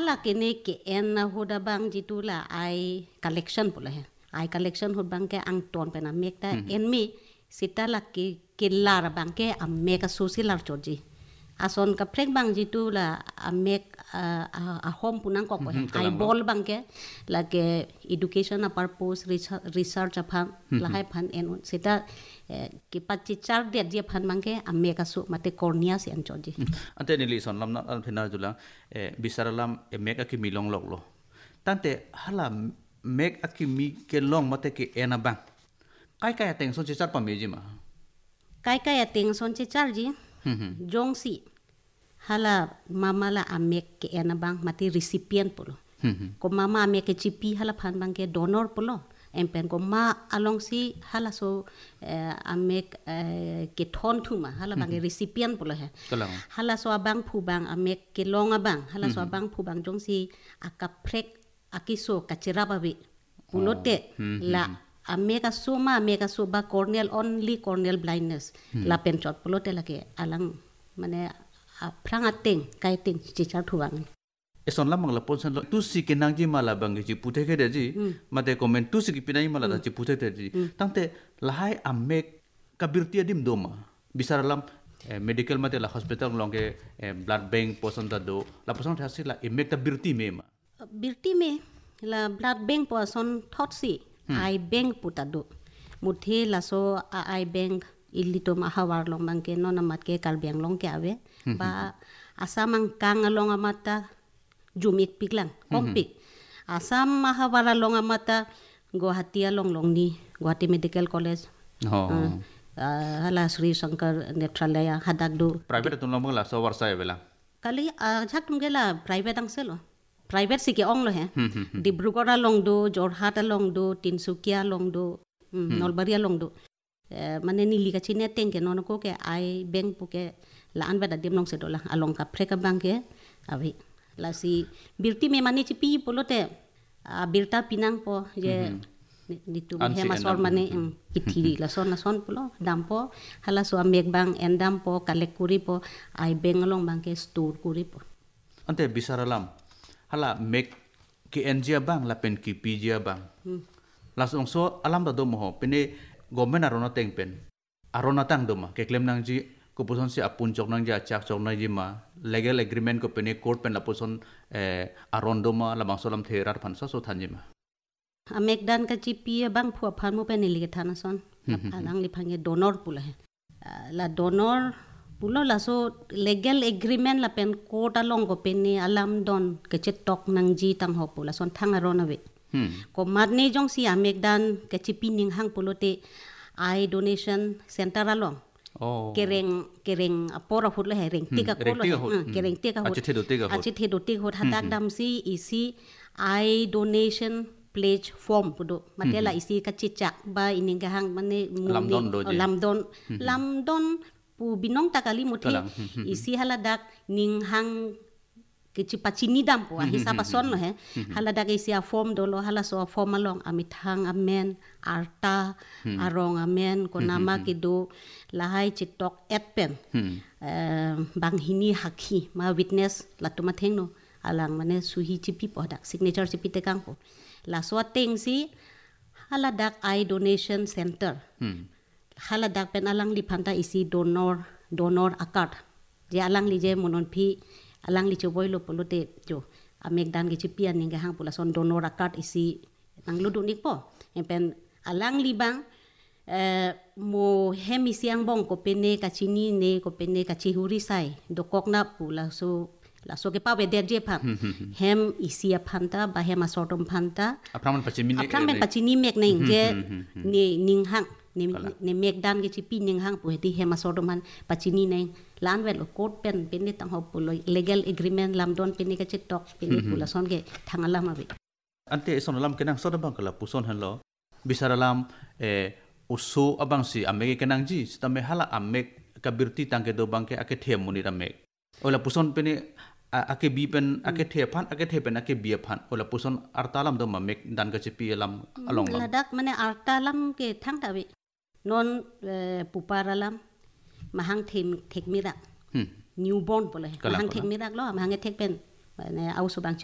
hala kene ke en na hoda bang jitula ai collection pula hai ai collection hod bang ke ang ton pena mekta en mi sitala ke lar bang ke ameka social choji ason ka prek bang jitula amek a home punang kok ai bol bang ke la ke education a purpose research aphan la hai phan en sita ki pachi char de je phan bang ke ameka su mate cornea si an choji ante ni li son lam na al phina jula bisaralam meka ki milong lok lo tante hala mek akimi ke long mate ke ena bang kai ateng son char pa meji ma kai ateng son char ji jong si hala mama la amek ke ena bang mati recipient polo ko mama amek ke chipi hala phan bang ke donor polo empen ko ma along si hala so amek ke thon thuma hala bang recipient polo he hala so abang phu bang amek ke long abang hala so abang phu bang jong si akaprek akiso kachira babi pulote la ameka so ba corneal only corneal blindness la penchot pulote la ke alang mane aprang ateng kai ting chichar thuang eson lamang la ponsan lo tu si kenang ji mala bang ji puthe ke de ji mate comment tu si ki pinai mala da ji puthe te ji tangte lahai amek kabirti adim doma bisaralam medical mate la hospital long ke blood bank poson da do la poson thasi la emek ta birti me ma birti me la blood bank poson thot si ai bank putado muthe la so ai bank ilito mahawar long bangke no namat ke kalbiang long ke ave ba asamang kang long amata jumik piklang kompik asam mahawara long amata Guwahati long ni Guwahati Medical College hala Sri Shankar Nethralaya hadagdo private tun long la so warsa evela kali jak tum gela private ang selo private sike ong lo he Dibrugarh long do Jorhat long do Tinsukia long do Nolbaria long do mane nili ka chine tengke nono ko ke ai bank puke la anba da demnong se dola along ka preka bank ke avi la si birti me mani chipi polote birta pinang po je nitu hema sol mane kithiri la son polo dampo hala so amek bang endam po kalek kuri po ai bank along bank ke store kuri po ante bisaralam hala mek ki enjia bang la pen ki pijia bang lasong so alam da do mo pene government arona tengpen arona tang doma ke claim nang ji ko poson si apun chok nang ja chak chok nang ji ma legal agreement ko pene court pen la poson aron doma la bangsolam therar phan so thanji ma amek dan ka chipi bang phu phan mo pen li thana son alang li phange donor pula he la donor pulo la so legal agreement la pen court along ko pen alam don ke chetok nang ji tang ho pula son thang arona we ko marne jong si amek dan ke chipi ning hang pulote ai donation center along kereng apora hut le hereng tika ko lo kereng tika hut achithe do tika hut hadak dam si isi ai donation pledge form pudo matela isi ka chichak ba ining ga hang mane lamdon pu binong takali muthi isi haladak ning hang kichi pachini dam po hisaba son lo he hala daga isia form dolo hala so form along amithang amen arta arong amen ko nama kido lahai chitok etpen bang hini hakhi ma witness latuma thengno alang mane suhi chipi podak signature chipi te kang po la so teng si hala dak I donation center hala dak pen alang li phanta isi donor akard je alang li je monon phi alang li choboy lo polote jo amek dan ge chipian ninga hang pula son donor akard isi nang ludu nik po empen alang li bang mo hemi siang bong ko pene ka chini ne ko pene ka chihuri sai dokok na pula so la so ke pa be der je phan hem isi phanta ba hem asortom phanta apraman pachini mek ning je ni ning hang ne mek dan ge chipi ning hang pu heti hem asortom han pachini ning lan vel court pen ni tang ho pulo legal agreement lam don pen ni ka chitok pen ni pula son ge thangala ma be ante sonalam kenang soda bang kala puson hello bisaralam usu abang si amege kenang ji stame hala amek kabirti tangke do bangke ake them muni ramek ola puson pene ake bi pen ake the pen ake bi phan ola puson artalam do mamek dan ka chipi lam along bang ladak mane artalam ke thang tawi non puparalam mahang thek mirak newborn pole mahang thek mirak lo mahang thek pen ne au so bang